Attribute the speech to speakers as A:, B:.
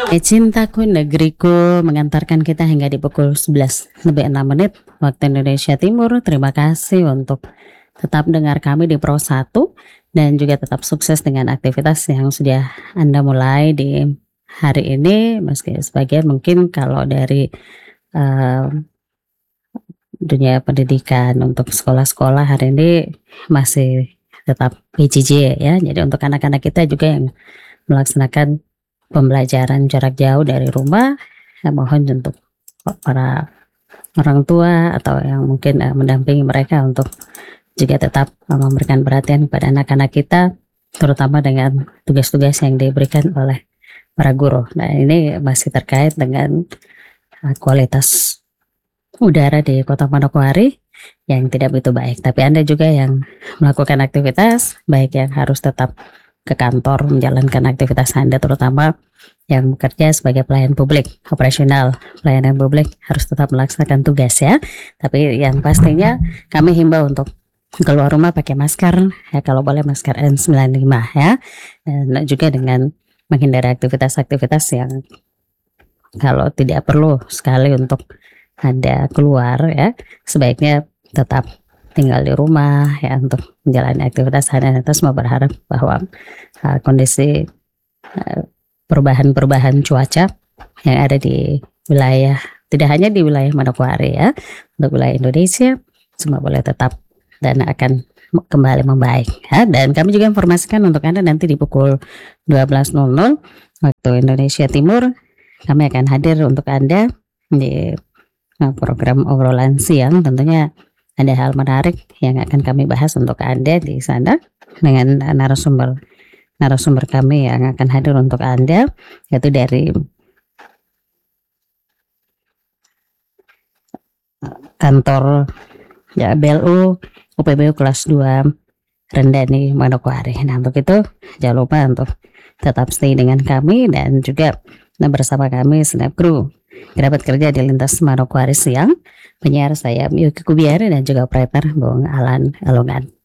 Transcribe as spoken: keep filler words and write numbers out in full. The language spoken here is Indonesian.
A: Eh, cintaku negeriku mengantarkan kita hingga di pukul sebelas lebih enam menit waktu Indonesia Timur. Terima kasih untuk tetap dengar kami di Pro satu dan juga tetap sukses dengan aktivitas yang sudah Anda mulai di hari ini. Meski sebagian mungkin kalau dari uh, dunia pendidikan untuk sekolah-sekolah hari ini masih tetap P J J ya. Jadi untuk anak-anak kita juga yang melaksanakan pembelajaran jarak jauh dari rumah, saya mohon untuk para orang tua atau yang mungkin uh, mendampingi mereka untuk juga tetap uh, memberikan perhatian kepada anak-anak kita, terutama dengan tugas-tugas yang diberikan oleh para guru. Nah, ini masih terkait dengan uh, kualitas udara di Kota Manokwari yang tidak begitu baik. Tapi Anda juga yang melakukan aktivitas, baik yang harus tetap ke kantor menjalankan aktivitas Anda, terutama yang bekerja sebagai pelayan publik, operasional pelayanan publik harus tetap melaksanakan tugas ya. Tapi yang pastinya kami himbau untuk keluar rumah pakai masker ya, kalau boleh masker N sembilan puluh lima ya, dan juga dengan menghindari aktivitas-aktivitas yang kalau tidak perlu sekali untuk Anda keluar ya, sebaiknya tetap tinggal di rumah ya untuk menjalani aktivitas. Hanya kita semua berharap bahwa uh, kondisi uh, perubahan-perubahan cuaca yang ada di wilayah, tidak hanya di wilayah Manokwari ya, untuk wilayah Indonesia semua boleh tetap dan akan kembali membaik ya. Dan kami juga informasikan untuk Anda nanti di pukul dua belas nol nol waktu Indonesia Timur kami akan hadir untuk Anda di uh, program obrolan siang. Tentunya ada hal menarik yang akan kami bahas untuk Anda di sana dengan narasumber narasumber kami yang akan hadir untuk Anda, yaitu dari kantor ya B L U U P B U kelas dua Rendani Manokwari. Nah, untuk itu jangan lupa untuk tetap stay dengan kami dan juga bersama kami Snap Crew kerabat kerja di lintas Manokwari siang. Penyiar saya Miyuki Kubiar dan juga operator Bung Alan Alungan.